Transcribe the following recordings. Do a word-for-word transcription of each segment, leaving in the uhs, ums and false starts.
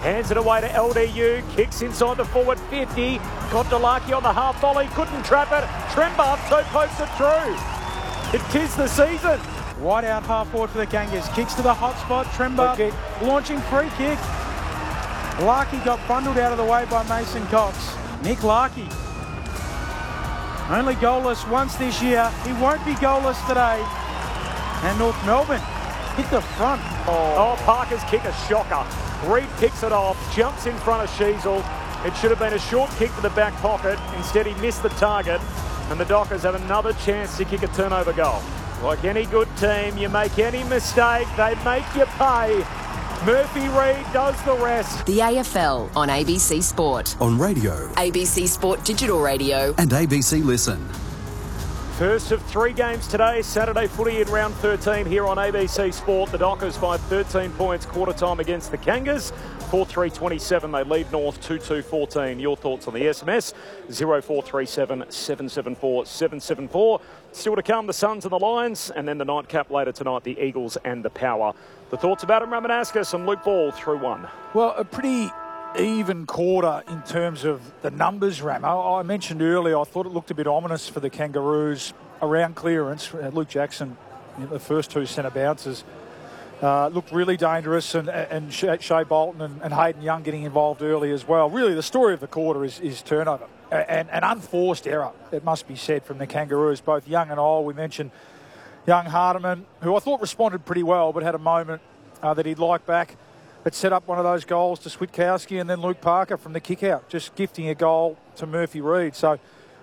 Hands it away to L D U, kicks inside the forward fifty, got Delaki on the half volley, couldn't trap it, Trembath toe pokes it through. It tis the season. Wide out half forward for the Kangas, kicks to the hot spot, Trembath launching free kick. Larkey got bundled out of the way by Mason Cox. Nick Larkey, only goalless once this year, he won't be goalless today. And North Melbourne hit the front. Oh, oh Parker's kick a shocker. Reed picks it off, jumps in front of Sheasel. It should have been a short kick to the back pocket. Instead, he missed the target. And the Dockers have another chance to kick a turnover goal. Like any good team, you make any mistake, they make you pay. Murphy Reed does the rest. The A F L on A B C Sport. On radio. A B C Sport Digital Radio. And A B C Listen. First of three games today, Saturday footy in round thirteen here on A B C Sport. The Dockers by thirteen points quarter time against the Kangas. four three twenty-seven, they lead North two two fourteen. Your thoughts on the S M S? zero four three seven, seven seven four, seven seven four. Still to come, the Suns and the Lions, and then the nightcap later tonight, the Eagles and the Power. The thoughts about Adam Ramanauskas and Luke Ball through one. Well, a pretty even quarter in terms of the numbers, Ram. I, I mentioned earlier, I thought it looked a bit ominous for the Kangaroos around clearance. Luke Jackson, you know, the first two centre bounces, uh, looked really dangerous, and, and Shea Bolton and, and Hayden Young getting involved early as well. Really, the story of the quarter is, is turnover. And an unforced error, it must be said, from the Kangaroos, both young and old. We mentioned young Hardiman, who I thought responded pretty well, but had a moment uh, that he'd like back. But set up one of those goals to Switkowski, and then Luke Parker from the kick-out, just gifting a goal to Murphy Reed. So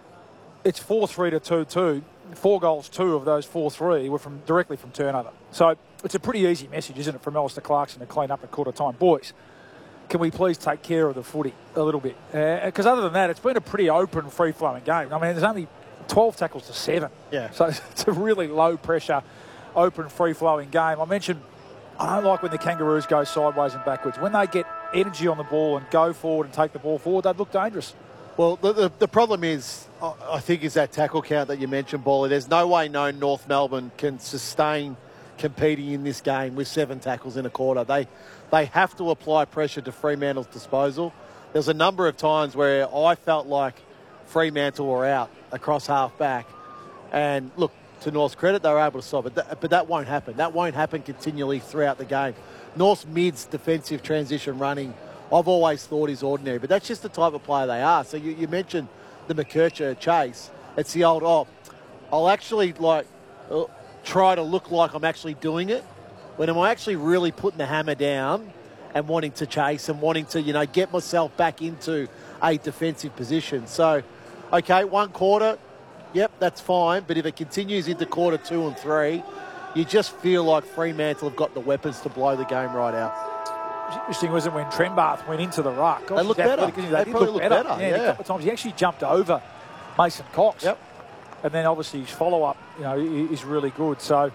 it's four three to two two. Four goals, two of those four three were from directly from turnover. So it's a pretty easy message, isn't it, from Alistair Clarkson to clean up at quarter time. Boys, can we please take care of the footy a little bit? Because uh, other than that, it's been a pretty open, free-flowing game. I mean, there's only twelve tackles to seven. Yeah. So it's a really low-pressure, open, free-flowing game. I mentioned I don't like when the Kangaroos go sideways and backwards. When they get energy on the ball and go forward and take the ball forward, they look dangerous. Well, the, the, the problem is, I think, is that tackle count that you mentioned, Bally. There's no way known North Melbourne can sustain competing in this game with seven tackles in a quarter. They they have to apply pressure to Fremantle's disposal. There's a number of times where I felt like Fremantle were out across half back. And look, to North's credit, they were able to stop it. But, but that won't happen. That won't happen continually throughout the game. North's mid's defensive transition running, I've always thought is ordinary. But that's just the type of player they are. So you, you mentioned the McKercher chase. It's the old, oh, I'll actually like uh, try to look like I'm actually doing it. When am I actually really putting the hammer down and wanting to chase and wanting to, you know, get myself back into a defensive position. So, okay, one quarter, yep, that's fine. But if it continues into quarter two and three, you just feel like Fremantle have got the weapons to blow the game right out. Interesting, wasn't when Trembath went into the ruck. Gosh, they look better. They, they probably look better. better. Yeah, yeah. A couple of times he actually jumped over Mason Cox. Yep. And then obviously his follow-up, you know, is really good. So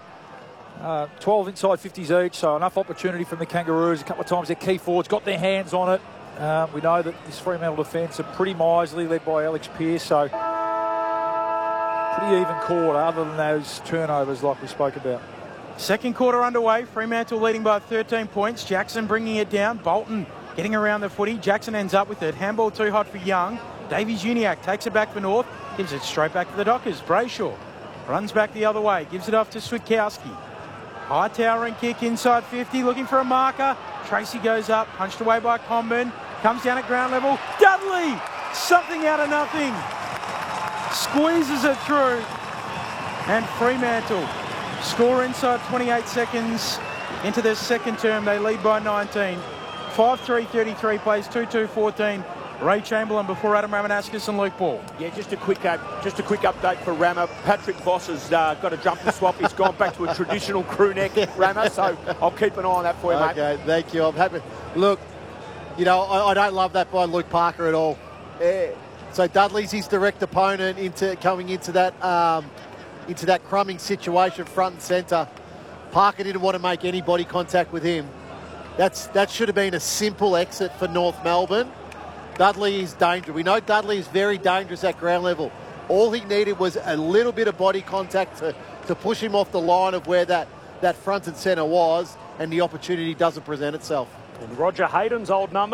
uh, twelve inside fifties each, so enough opportunity from the Kangaroos. A couple of times their key forwards got their hands on it. Uh, we know that this Fremantle defence are pretty miserly, led by Alex Pearce. So pretty even quarter, other than those turnovers like we spoke about. Second quarter underway, Fremantle leading by thirteen points. Jackson bringing it down. Bolton getting around the footy. Jackson ends up with it. Handball too hot for Young. Davies Uniacke takes it back for North. Gives it straight back to the Dockers. Brayshaw runs back the other way. Gives it off to Switkowski. High towering kick inside fifty. Looking for a marker. Tracy goes up. Punched away by Comben. Comes down at ground level. Dudley! Something out of nothing. Squeezes it through. And Fremantle score inside twenty-eight seconds into their second term. They lead by nineteen. five three thirty-three plays two two fourteen. Ray Chamberlain before Adam Ramanauskas and Luke Ball. Yeah, just a quick uh, just a quick update for Rama. Patrick Voss has uh, got a jump and swap. He's gone back to a traditional crew neck, Rama, so I'll keep an eye on that for you, okay, mate. Okay, thank you. I'm happy. Look, you know, I, I don't love that by Luke Parker at all. Yeah. So Dudley's his direct opponent into coming into that um, into that crumbing situation front and centre. Parker didn't want to make any body contact with him. That's That should have been a simple exit for North Melbourne. Dudley is dangerous. We know Dudley is very dangerous at ground level. All he needed was a little bit of body contact to, to push him off the line of where that, that front and centre was, and the opportunity doesn't present itself. And Roger Hayden's old number.